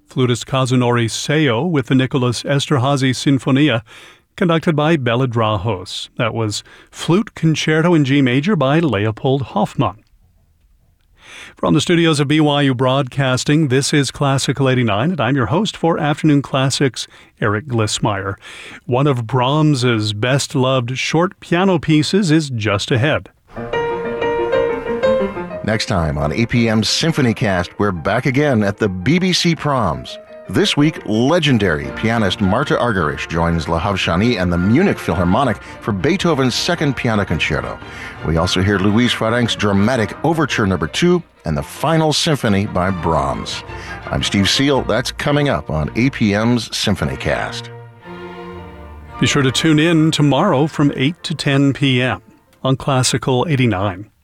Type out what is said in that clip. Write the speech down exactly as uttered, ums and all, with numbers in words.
Flutist Kazunori Seo with the Nicholas Esterhazy Sinfonia, conducted by Bela Drahos. That was Flute Concerto in G Major by Leopold Hoffmann. From the studios of B Y U Broadcasting, this is Classical eighty-nine, and I'm your host for Afternoon Classics, Eric Glissmeyer. One of Brahms's best-loved short piano pieces is just ahead. Next time on A P M's Symphony Cast, we're back again at the B B C Proms. This week, legendary pianist Marta Argerich joins La Havshani and the Munich Philharmonic for Beethoven's Second Piano Concerto. We also hear Louise Farenk's dramatic Overture Number Two and the Final Symphony by Brahms. I'm Steve Seal. That's coming up on A P M's Symphony Cast. Be sure to tune in tomorrow from eight to ten p.m. on Classical eighty-nine.